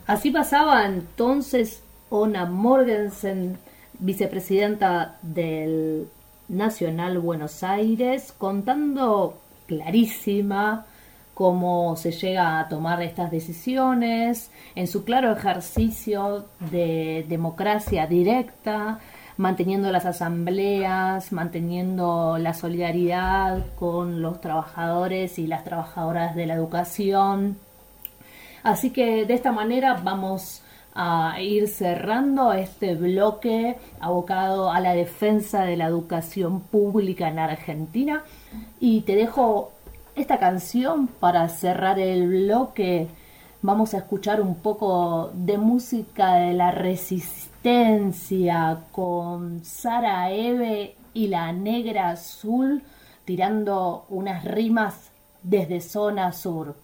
Así pasaba entonces Ona Morgensen, vicepresidenta del Nacional Buenos Aires, contando clarísima cómo se llega a tomar estas decisiones, en su claro ejercicio de democracia directa, manteniendo las asambleas, manteniendo la solidaridad con los trabajadores y las trabajadoras de la educación. Así que de esta manera vamos a ir cerrando este bloque abocado a la defensa de la educación pública en Argentina. Y te dejo esta canción para cerrar el bloque. Vamos a escuchar un poco de música de la resistencia con Sara Eve y la Negra Azul tirando unas rimas desde zona sur.